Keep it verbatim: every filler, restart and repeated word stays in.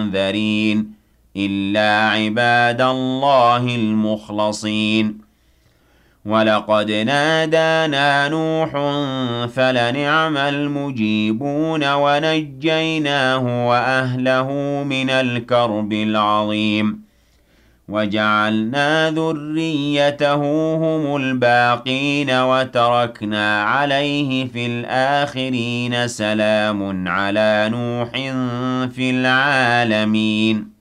منذرين إلا عباد الله المخلصين ولقد نادانا نوح فلنعم المجيبون ونجيناه وأهله من الكرب العظيم وجعلنا ذريته هم الباقين وتركنا عليه في الآخرين سلام على نوح في العالمين